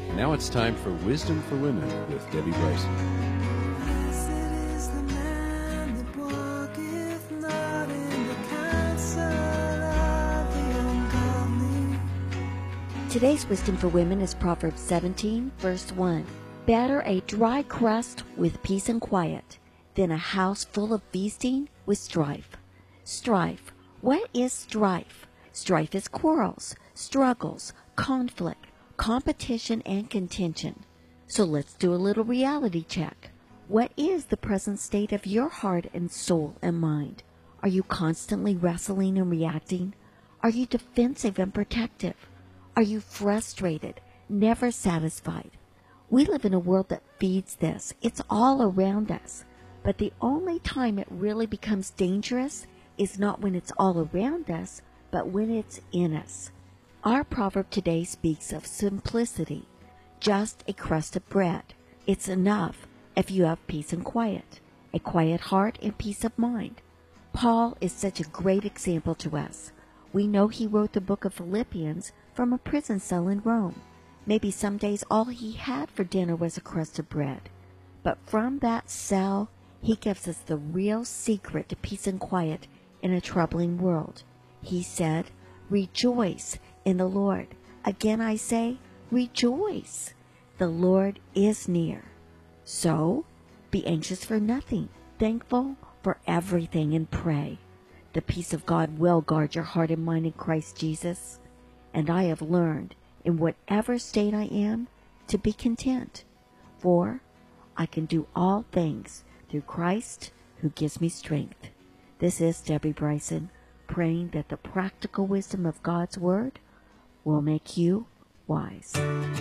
Now it's time for Wisdom for Women with Debbie Bryson. Blessed is the man that walketh not in the counsel of the ungodly. Today's Wisdom for Women is Proverbs 17, verse 1. Better a dry crust with peace and quiet than a house full of feasting with strife. Strife. What is strife? Strife is quarrels, struggles, conflict, competition, and contention. So let's do a little reality check. What is the present state of your heart and soul and mind? Are you constantly wrestling and reacting? Are you defensive and protective? Are you frustrated, never satisfied? We live in a world that feeds this. It's all around us. But the only time it really becomes dangerous is not when it's all around us, but when it's in us. Our proverb today speaks of simplicity, just a crust of bread. It's enough if you have peace and quiet, a quiet heart and peace of mind. Paul is such a great example to us. We know he wrote the book of Philippians from a prison cell in Rome. Maybe some days all he had for dinner was a crust of bread. But from that cell, he gives us the real secret to peace and quiet in a troubling world. He said, "Rejoice in the Lord. Again I say, rejoice. The Lord is near." So, be anxious for nothing, thankful for everything, and pray. The peace of God will guard your heart and mind in Christ Jesus. And I have learned, in whatever state I am, to be content. For I can do all things through Christ who gives me strength. This is Debbie Bryson, praying that the practical wisdom of God's Word will make you wise.